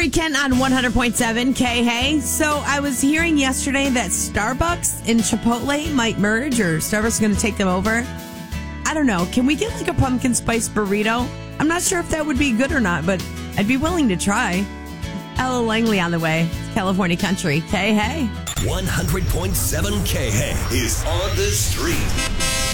Lori Kent on 100.7 K. Hey, so I was hearing yesterday that Starbucks and Chipotle might merge, or Starbucks is going to take them over. I don't know. Can we get like a pumpkin spice burrito? I'm not sure if that would be good or not, but I'd be willing to try. Ella Langley on the way. California Country. K. Hey. 100.7 K. Hey is on the street.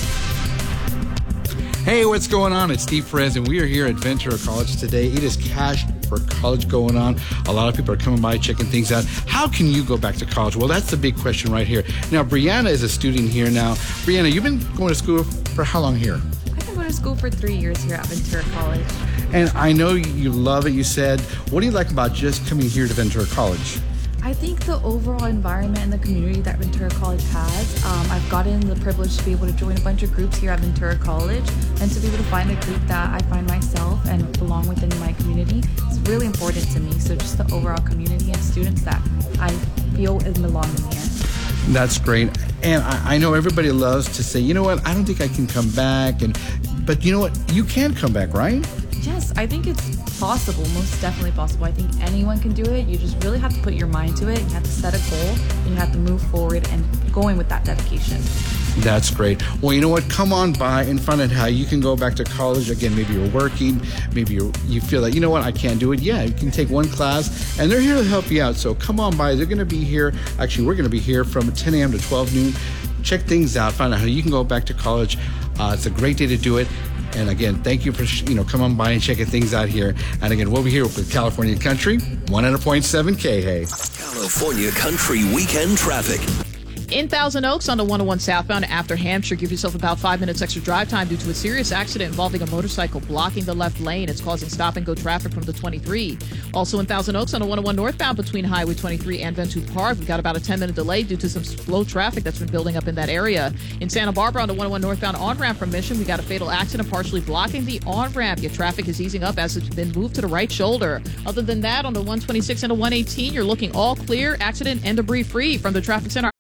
Hey, what's going on? It's Steve Perez, and we are here at Ventura College today. It is Cash for College going on. A lot of people are coming by, checking things out. How can you go back to college? Well, that's the big question right here. Now, Brianna is a student here now. Brianna, you've been going to school for how long here? I've been going to school for 3 years here at Ventura College. And I know you love it, you said. What do you like about just coming here to Ventura College? I think the overall environment and the community that Ventura College has, I've gotten the privilege to be able to join a bunch of groups here at Ventura College and to be able to find a group that I find myself and belong within my community is really important to me. So just the overall community and students that I feel is belonging here. That's great. And I know everybody loves to say, you know what, I don't think I can come back. But you know what, you can come back, right? Yes, I think it's possible, most definitely possible. I think anyone can do it. You just really have to put your mind to it. You have to set a goal, and you have to move forward and going with that dedication. That's great. Well, you know what? Come on by and find out how you can go back to college. Again, maybe you're working. Maybe you feel like, you know what, I can't do it. Yeah, you can take one class, and they're here to help you out. So come on by. They're going to be here. Actually, we're going to be here from 10 a.m. to 12 noon. Check things out. Find out how you can go back to college. It's a great day to do it. And again, thank you for, come on by and checking things out here. And again, we'll be here with California Country, 100.7 K. Hey. California Country weekend traffic. In Thousand Oaks on the 101 southbound after Hampshire, give yourself about 5 minutes extra drive time due to a serious accident involving a motorcycle blocking the left lane. It's causing stop-and-go traffic from the 23. Also in Thousand Oaks on the 101 northbound between Highway 23 and Ventura Park, we've got about a 10-minute delay due to some slow traffic that's been building up in that area. In Santa Barbara on the 101 northbound on-ramp from Mission, we got a fatal accident partially blocking the on-ramp. Your traffic is easing up as it's been moved to the right shoulder. Other than that, on the 126 and the 118, you're looking all clear, accident and debris-free from the traffic center.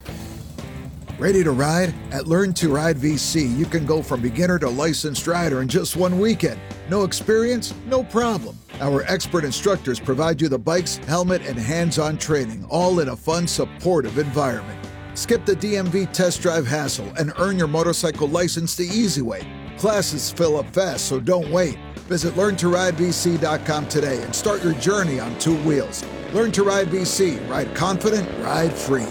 Ready to ride? At Learn to Ride VC, you can go from beginner to licensed rider in just one weekend. No experience? No problem. Our expert instructors provide you the bikes, helmet, and hands-on training, all in a fun, supportive environment. Skip the DMV test drive hassle and earn your motorcycle license the easy way. Classes fill up fast, so don't wait. Visit LearnToRideVC.com today and start your journey on two wheels. Learn to Ride VC. Ride confident, ride free.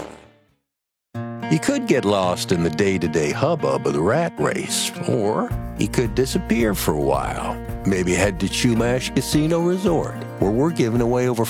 You could get lost in the day-to-day hubbub of the rat race, or you could disappear for a while. Maybe head to Chumash Casino Resort, where we're giving away over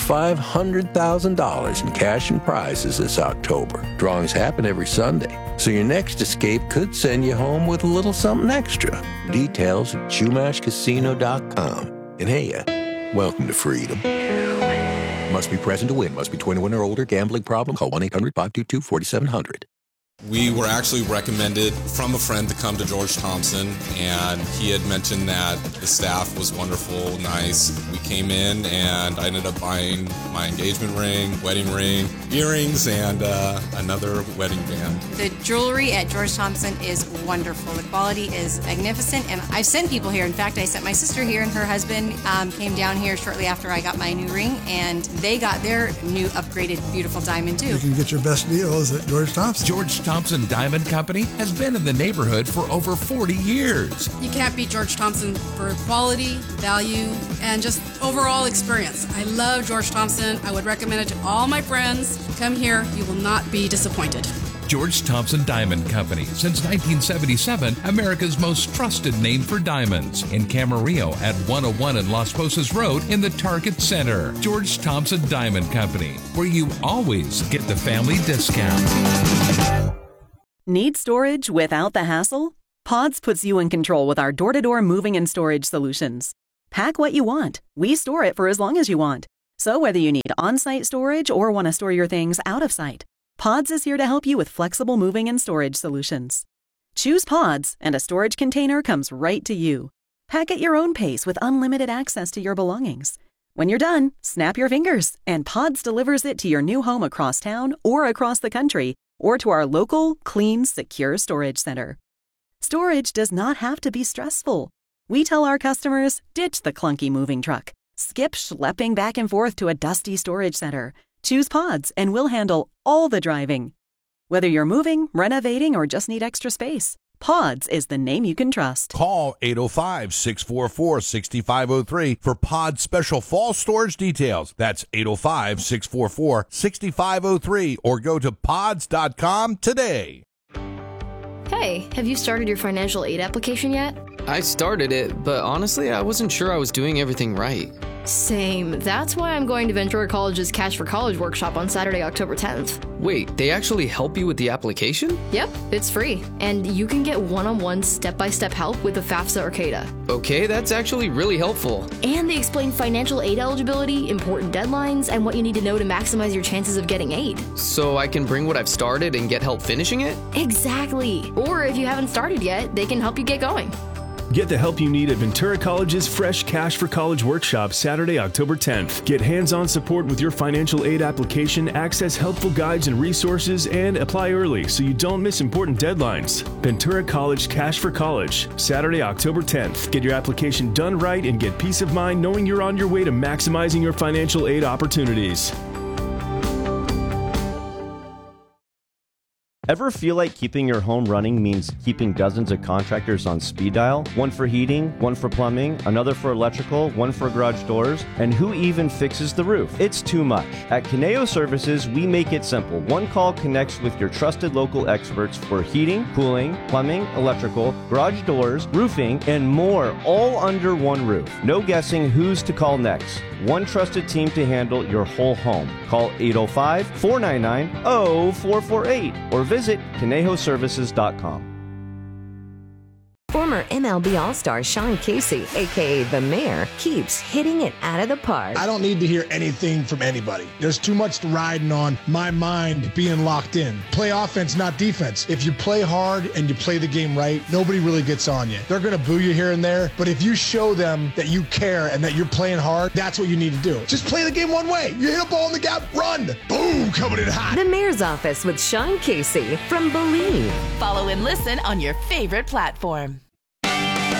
$500,000 in cash and prizes this October. Drawings happen every Sunday, so your next escape could send you home with a little something extra. Details at ChumashCasino.com. And hey, welcome to freedom. Must be present to win. Must be 21 or older. Gambling problem? Call 1-800-522-4700. We were actually recommended from a friend to come to George Thompson, and he had mentioned that the staff was wonderful, nice. We came in, and I ended up buying my engagement ring, wedding ring, earrings, and another wedding band. The jewelry at George Thompson is wonderful. The quality is magnificent, and I've sent people here. In fact, I sent my sister here, and her husband came down here shortly after I got my new ring, and they got their new upgraded beautiful diamond too. You can get your best deals at George Thompson. George Thompson Diamond Company has been in the neighborhood for over 40 years. You can't beat George Thompson for quality, value, and just overall experience. I love George Thompson. I would recommend it to all my friends. Come here. You will not be disappointed. George Thompson Diamond Company, since 1977, America's most trusted name for diamonds. In Camarillo at 101 and Las Posas Road in the Target Center. George Thompson Diamond Company, where you always get the family discount. Need storage without the hassle? Pods puts you in control with our door-to-door moving and storage solutions. Pack what you want. We store it for as long as you want. So whether you need on-site storage or want to store your things out of sight, Pods is here to help you with flexible moving and storage solutions. Choose Pods, and a storage container comes right to you. Pack at your own pace with unlimited access to your belongings. When you're done, snap your fingers, and Pods delivers it to your new home across town or across the country, or to our local, clean, secure storage center. Storage does not have to be stressful. We tell our customers, ditch the clunky moving truck. Skip schlepping back and forth to a dusty storage center. Choose Pods, and we'll handle all the driving. Whether you're moving, renovating, or just need extra space, Pods is the name you can trust. Call 805-644-6503 for Pods special fall storage details. That's 805-644-6503 or go to pods.com today. Hey, have you started your financial aid application yet? I started it, but honestly, I wasn't sure I was doing everything right. Same. That's why I'm going to Ventura College's Cash for College workshop on Saturday, October 10th. Wait, they actually help you with the application? Yep, it's free. And you can get one-on-one step-by-step help with the FAFSA or CADA. Okay, that's actually really helpful. And they explain financial aid eligibility, important deadlines, and what you need to know to maximize your chances of getting aid. So I can bring what I've started and get help finishing it? Exactly. Or if you haven't started yet, they can help you get going. Get the help you need at Ventura College's Fresh Cash for College workshop Saturday, October 10th. Get hands-on support with your financial aid application, access helpful guides and resources, and apply early so you don't miss important deadlines. Ventura College Cash for College, Saturday, October 10th. Get your application done right and get peace of mind knowing you're on your way to maximizing your financial aid opportunities. Ever feel like keeping your home running means keeping dozens of contractors on speed dial? One for heating, one for plumbing, another for electrical, one for garage doors, and who even fixes the roof? It's too much. At Conejo Services, we make it simple. One call connects with your trusted local experts for heating, cooling, plumbing, electrical, garage doors, roofing, and more, all under one roof. No guessing who's to call next. One trusted team to handle your whole home. Call 805-499-0448 or visit ConejoServices.com. Former MLB All-Star Sean Casey, a.k.a. The Mayor, keeps hitting it out of the park. I don't need to hear anything from anybody. There's too much riding on my mind being locked in. Play offense, not defense. If you play hard and you play the game right, nobody really gets on you. They're going to boo you here and there, but if you show them that you care and that you're playing hard, that's what you need to do. Just play the game one way. You hit a ball in the gap, run. Boom, coming in hot. The Mayor's Office with Sean Casey from Believe. Follow and listen on your favorite platform.